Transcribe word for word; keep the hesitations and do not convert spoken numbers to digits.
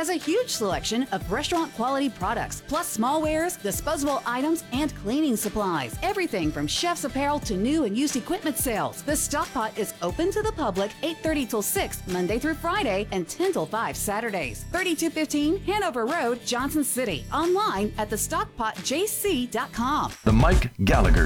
has a huge selection of restaurant quality products, plus smallwares, disposable items, and cleaning supplies. Everything from chef's apparel to new and used equipment sales. The Stock Pot is open to the public eight thirty till six Monday through Friday and ten till five Saturdays. thirty-two fifteen Hanover Road, Johnson City. Online at the stock pot j c dot com. The Mike Gallagher